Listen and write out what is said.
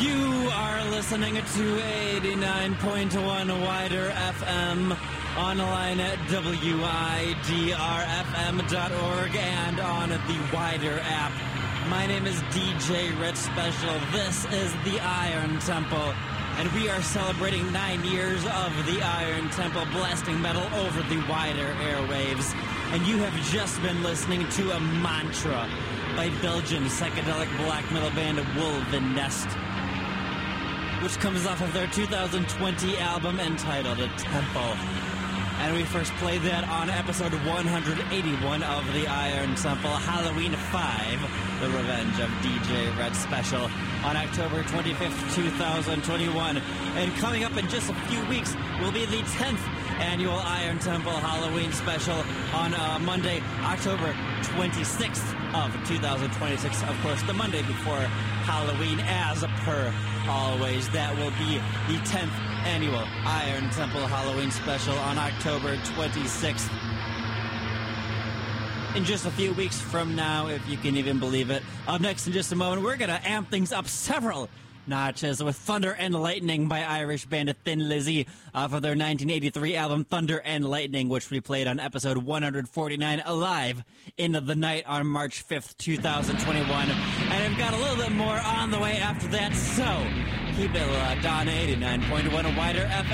You are listening to 89.1 Wider FM, online at WIDRFM.org and on the Wider app. My name is DJ Rich Special. This is the Iron Temple, and we are celebrating 9 years of the Iron Temple blasting metal over the Wider airwaves. And you have just been listening to a mantra by Belgian psychedelic black metal band Wolven Nest, which comes off of their 2020 album entitled Temple. And we first played that on episode 181 of the Iron Temple, Halloween 5, The Revenge of DJ Red Special, on October 25th, 2021. And coming up in just a few weeks will be the 10th annual Iron Temple Halloween Special on Monday, October 26th of 2026. Of course, the Monday before Halloween, as per always. That will be the 10th annual Iron Temple Halloween Special on October 26th. In just a few weeks from now, if you can even believe it. Up next in just a moment, we're going to amp things up several notches with Thunder and Lightning by Irish band Thin Lizzy off of their 1983 album Thunder and Lightning, which we played on episode 149 live into the night on March 5th, 2021. And I've got a little bit more on the way after that, so keep it locked on 89.1 Wider FM.